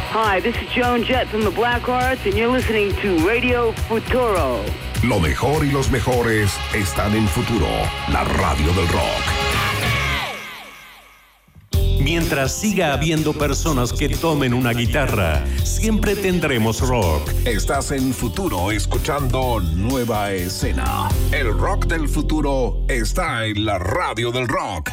Hi, this is Joan Jett from the Blackhearts, and you're listening to Radio Futuro. Lo mejor y los mejores están en Futuro, la radio del rock. Mientras siga habiendo personas que tomen una guitarra, siempre tendremos rock. Estás en Futuro escuchando Nueva Escena. El rock del futuro está en la radio del rock.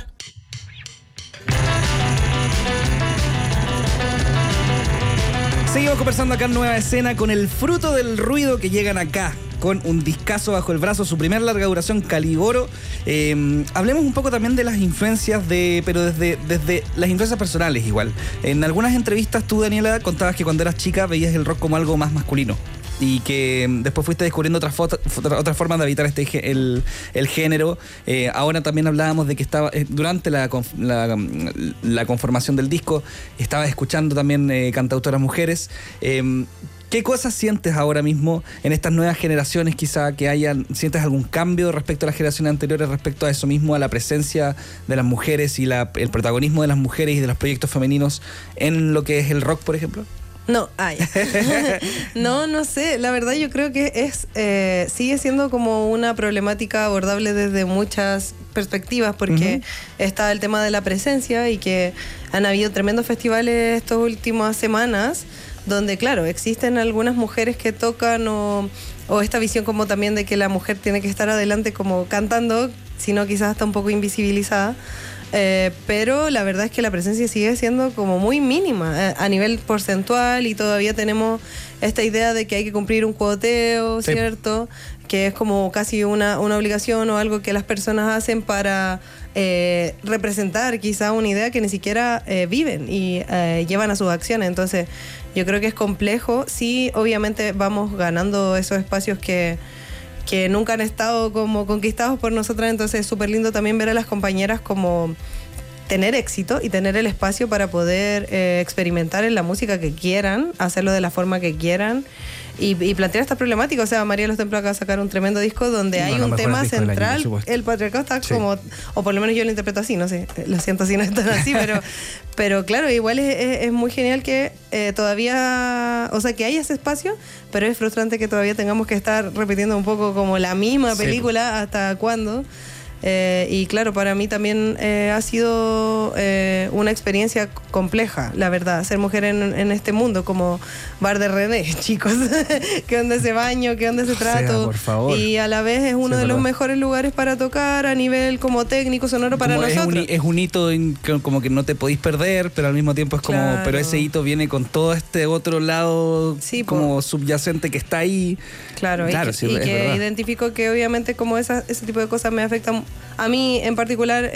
Seguimos conversando acá en Nueva Escena con el fruto del ruido que llegan acá, con un discazo bajo el brazo, su primer larga duración, Caligoro. Hablemos un poco también de las influencias, pero desde las influencias personales igual. En algunas entrevistas tú, Daniela, contabas que cuando eras chica veías el rock como algo más masculino y que después fuiste descubriendo otras formas de habitar el género. Ahora también hablábamos de que estaba durante la conformación del disco, estabas escuchando también cantautoras mujeres. ¿Qué cosas sientes ahora mismo en estas nuevas generaciones? Quizá ¿sientes algún cambio respecto a las generaciones anteriores, respecto a eso mismo, a la presencia de las mujeres y el protagonismo de las mujeres y de los proyectos femeninos en lo que es el rock, por ejemplo? No, no sé. La verdad yo creo que sigue siendo como una problemática abordable desde muchas perspectivas, porque está el tema de la presencia y que han habido tremendos festivales estas últimas semanas donde, claro, existen algunas mujeres que tocan o esta visión como también de que la mujer tiene que estar adelante como cantando, sino quizás está un poco invisibilizada. Pero la verdad es que la presencia sigue siendo como muy mínima a nivel porcentual y todavía tenemos esta idea de que hay que cumplir un cuoteo, sí, ¿cierto? Que es como casi una obligación o algo que las personas hacen para representar quizá una idea que ni siquiera viven y llevan a sus acciones. Entonces yo creo que es complejo. Sí, obviamente vamos ganando esos espacios que nunca han estado como conquistados por nosotras, entonces es súper lindo también ver a las compañeras como tener éxito y tener el espacio para poder experimentar en la música que quieran, hacerlo de la forma que quieran y plantear esta problemática. O sea, María de los Templos acaba de sacar un tremendo disco donde hay un tema central, el patriarcado está como, o por lo menos yo lo interpreto así, no sé, lo siento si no es tan así, pero claro, igual es muy genial que todavía, o sea, que haya ese espacio, pero es frustrante que todavía tengamos que estar repitiendo un poco como la misma película, ¿hasta cuándo? Y claro, para mí también ha sido una experiencia compleja, la verdad, ser mujer en este mundo, como Bar de René, chicos. ¿Qué onda ese baño? ¿Qué onda ese trato? Por favor. Y a la vez es uno de los mejores lugares para tocar a nivel como técnico, sonoro para nosotros. Es un hito como que no te podéis perder, pero al mismo tiempo es como, claro, pero ese hito viene con todo este otro lado, sí, como subyacente que está ahí. Claro, sí, y que identifico que obviamente como ese tipo de cosas me afectan a mí en particular,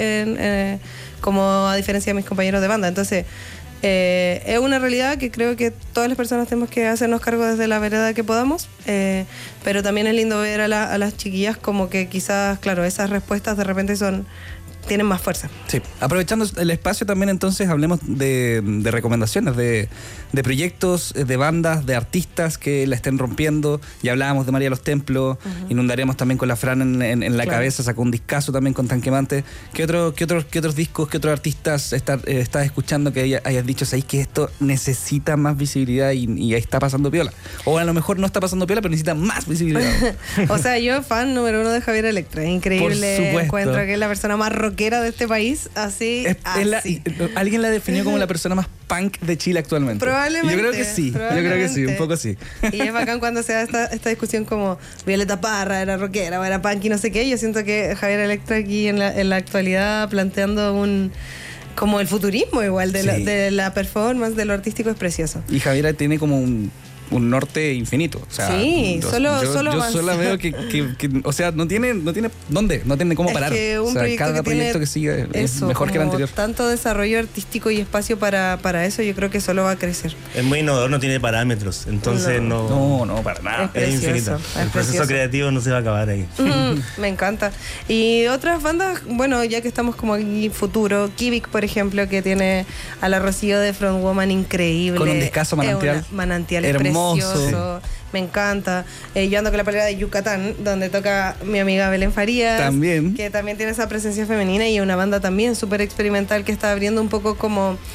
como a diferencia de mis compañeros de banda. Entonces, es una realidad que creo que todas las personas tenemos que hacernos cargo desde la vereda que podamos, pero también es lindo ver a las chiquillas como que quizás, claro, esas respuestas de repente tienen más fuerza. Sí, aprovechando el espacio también, entonces hablemos de recomendaciones, de proyectos, de bandas, de artistas que la estén rompiendo. Ya hablábamos de María de los Templos, inundaremos también con la Fran en la cabeza, sacó un discazo también con Tanquemante. ¿Qué otros discos, qué otros artistas estás escuchando que hayas dicho, sabéis que esto necesita más visibilidad y ahí está pasando piola? O a lo mejor no está pasando piola, pero necesita más visibilidad. O sea, yo fan número 1 de Javier Electra, increíble. Encuentro que es la persona más rockera de este país, así. Alguien la definió como la persona más punk de Chile actualmente. Probablemente. Yo creo que sí, un poco sí. Y es bacán cuando se da esta discusión como Violeta Parra era rockera o era punk y no sé qué. Yo siento que Javier Electra aquí en la actualidad planteando como el futurismo igual de la performance, de lo artístico, es precioso. Y Javier tiene como un norte infinito. O sea, sí, yo solo veo que o sea, no tiene dónde, no tiene cómo parar. Que o sea, cada proyecto que sigue es mejor que el anterior. Tanto desarrollo artístico y espacio para eso, yo creo que solo va a crecer. Es muy innovador, no tiene parámetros, entonces no, para nada. Es infinito. El proceso creativo no se va a acabar ahí. Me encanta. Y otras bandas, bueno, ya que estamos como aquí futuro, Kivik, por ejemplo, que tiene a la Rocío de Frontwoman increíble. Con un discazo Manantial. Manantial hermoso. Me encanta. Yo ando con la polera de Yucatán, donde toca mi amiga Belén Farías, también, que también tiene esa presencia femenina, y una banda también súper experimental que está abriendo un poco como